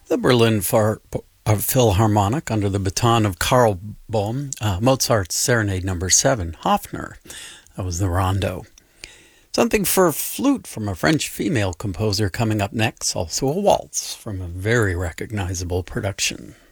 The Philharmonic, under the baton of Karl Böhm, Mozart's Serenade No. 7, Hofner. That was the Rondo. Something for flute from a French female composer coming up next, also a waltz from a very recognizable production.